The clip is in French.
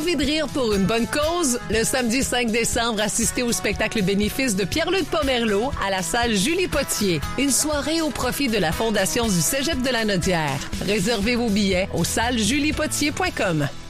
envie de rire pour une bonne cause? Le samedi 5 décembre, assistez au spectacle bénéfice de Pierre-Luc Pomerleau à la salle Julie Potier. Une soirée au profit de la Fondation du Cégep de la Naudière. Réservez vos billets au salles juliepotier.com.